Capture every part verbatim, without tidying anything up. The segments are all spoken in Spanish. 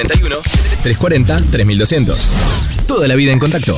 trescientos cuarenta, tres mil doscientos. Toda la vida en contacto.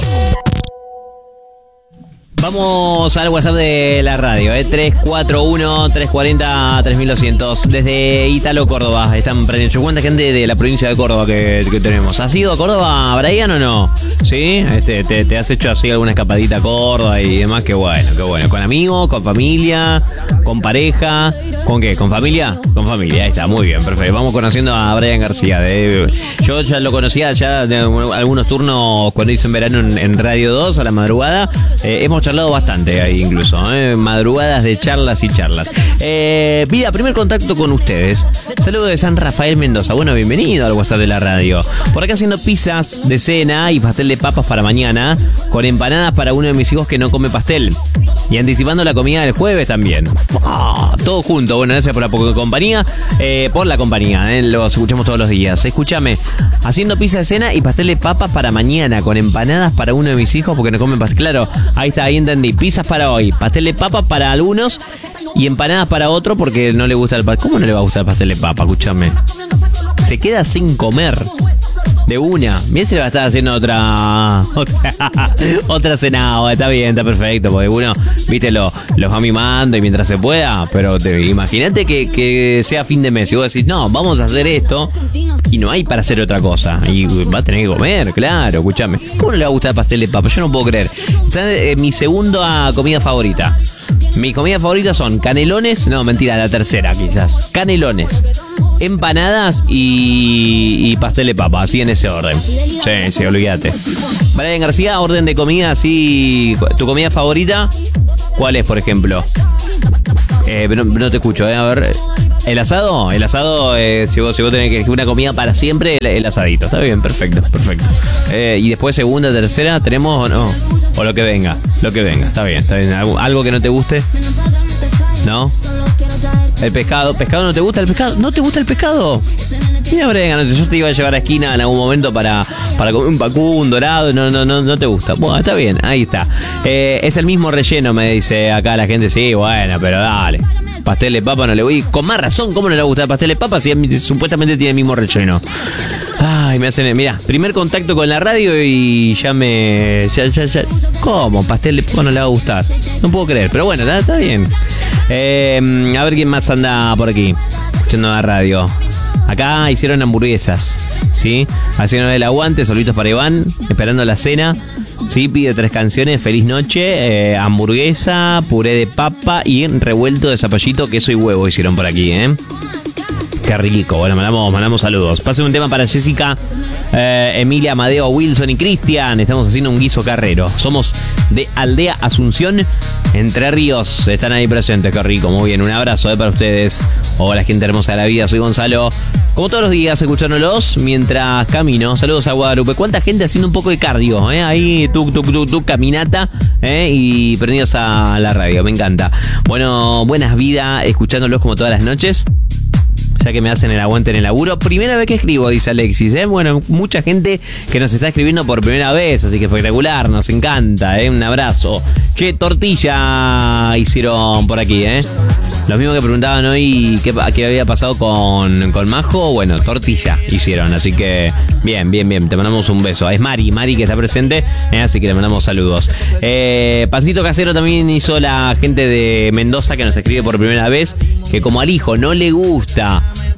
Vamos al WhatsApp de la radio, ¿eh? tres cuatro uno, tres cuatro cero, tres mil doscientos. Desde Ítalo, Córdoba. Están prendiendo. ¿Cuánta gente de la provincia de Córdoba que, que tenemos? ¿Has ido a Córdoba, Brian, o no? ¿Sí? Este, te, ¿Te has hecho así alguna escapadita a Córdoba y demás? Qué bueno, qué bueno. ¿Con amigos, con familia, con pareja? ¿Con qué? ¿Con familia? Con familia, ahí está, muy bien, perfecto. Vamos conociendo a Brian García. De, yo ya lo conocía ya de algunos turnos cuando hice en verano en, en Radio dos a la madrugada. Eh, hemos charlado bastante ahí incluso, ¿eh? Madrugadas de charlas y charlas. Eh, vida, primer contacto con ustedes. Saludo de San Rafael Mendoza. Bueno, bienvenido al WhatsApp de la radio. Por acá haciendo pizzas de cena y pastel de papas para mañana, con empanadas para uno de mis hijos que no come pastel. Y anticipando la comida del jueves también. Oh, todo junto. Bueno, gracias por la compañía. Eh, por la compañía, ¿eh? Los escuchamos todos los días. Escúchame. Haciendo pizza de cena y pastel de papas para mañana, con empanadas para uno de mis hijos porque no comen pastel. Claro, ahí está, ahí entendí. Pizzas para hoy, pastel de papa para algunos y empanadas para otro porque no le gusta el pastel. ¿Cómo no le va a gustar el pastel de papa? Escúchame. Se queda sin comer. De una. Bien, se le va a estar haciendo otra Otra, otra cenada. Está bien, está perfecto. Porque uno, viste, lo, los va mimando y mientras se pueda. Pero te, imagínate que, que sea fin de mes y vos decís, no, vamos a hacer esto y no hay para hacer otra cosa. Y va a tener que comer, claro, escúchame. ¿Cómo no le va a gustar el pastel de papa? Yo no puedo creer. Está eh, mi segunda comida favorita. Mis comidas favoritas son canelones. No, mentira, la tercera quizás. Canelones, empanadas y, y pastel de papa, así en ese orden. Sí, sí, olvídate. Brian García, orden de comida, así. ¿Tu comida favorita? ¿Cuál es, por ejemplo? Eh, no, no te escucho, eh. A ver. ¿El asado? El asado, eh, si, vos, si vos tenés que elegir una comida para siempre, el, el asadito. Está bien, perfecto, perfecto. Eh, y después segunda, tercera, ¿tenemos o no? O lo que venga, lo que venga. Está bien, está bien. ¿Algo, algo que no te guste? ¿No? ¿El pescado? ¿Pescado no te gusta? ¿El pescado? ¿No te gusta el pescado? Mira, Brian, yo te iba a llevar a esquina en algún momento para, para comer un pacú, un dorado. No, no, no, no te gusta. Bueno, está bien, ahí está. Eh, es el mismo relleno, me dice acá la gente. Sí, bueno, pero dale. Pastel de papa no le voy. Con más razón, ¿cómo no le va a gustar el pastel de papa si supuestamente tiene el mismo relleno? Ay, me hacen. Mira, primer contacto con la radio y ya me. Ya, ya, ya. ¿Cómo? Pastel de papa no le va a gustar. No puedo creer, pero bueno, está, está bien. Eh, a ver quién más anda por aquí escuchando la radio. Acá hicieron hamburguesas, ¿sí? Haciendo el aguante, saluditos para Iván, esperando la cena. Sí, pide tres canciones, feliz noche, eh, hamburguesa, puré de papa y revuelto de zapallito, queso y huevo hicieron por aquí, ¿eh? Qué rico. Bueno, mandamos, mandamos saludos. Pasen un tema para Jessica, eh, Emilia, Amadeo, Wilson y Cristian. Estamos haciendo un guiso carrero. Somos de Aldea Asunción, Entre Ríos. Están ahí presentes. Qué rico. Muy bien. Un abrazo eh, para ustedes. Hola, gente hermosa de la vida. Soy Gonzalo. Como todos los días, escuchándolos mientras camino. Saludos a Guadalupe. ¿Cuánta gente haciendo un poco de cardio? ¿eh? Ahí, tuk, tuk, tuk, tuk, caminata. ¿eh? Y prendidos a la radio. Me encanta. Bueno, buenas vidas. Escuchándolos como todas las noches. Ya que me hacen el aguante en el laburo. Primera vez que escribo, dice Alexis, ¿eh? Bueno, mucha gente que nos está escribiendo por primera vez, así que espectacular, nos encanta, ¿eh? Un abrazo. Che, tortilla hicieron por aquí, ¿eh? Los mismos que preguntaban hoy qué, qué había pasado con, con Majo, bueno, tortilla hicieron, así que bien, bien, bien, te mandamos un beso. Es Mari, Mari que está presente, ¿eh? Así que le mandamos saludos. Eh, pancito casero también hizo la gente de Mendoza que nos escribe por primera vez, que como al hijo no le gusta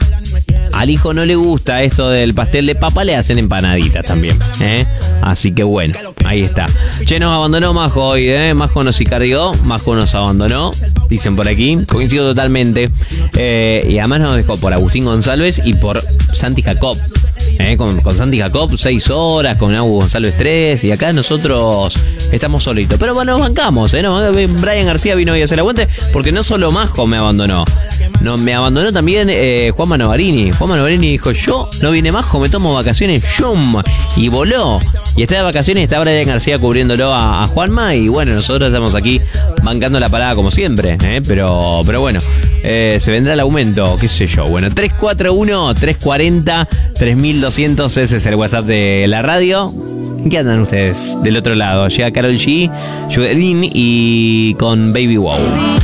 Al hijo no le gusta esto del pastel de papa, le hacen empanaditas también, ¿eh? Así que bueno, ahí está. Che, nos abandonó Majo hoy, ¿eh? Majo nos icardió, Majo nos abandonó, dicen por aquí. Coincido totalmente. Eh, y además nos dejó por Agustín González y por Santi Jacob. Eh, con, con Santi Jacob seis horas, con Agus González tres, y acá nosotros estamos solitos. Pero bueno, nos bancamos, ¿eh? No, Brian García vino hoy a hacer aguante, porque no solo Majo me abandonó, no, me abandonó también eh, Juan Manovarini. Juan Manovarini dijo, yo no vine Majo, me tomo vacaciones, ¡shum! Y voló. Y está de vacaciones, está Brian García cubriéndolo a, a Juanma, y bueno, nosotros estamos aquí bancando la parada como siempre, ¿eh? Pero, pero bueno, eh, se vendrá el aumento, qué sé yo. Bueno, tres cuatro uno, tres cuatro cero, tres mil doscientos, ese es el WhatsApp de la radio. ¿En qué andan ustedes? Del otro lado, llega Karol G, Judelín y con Baby Wow.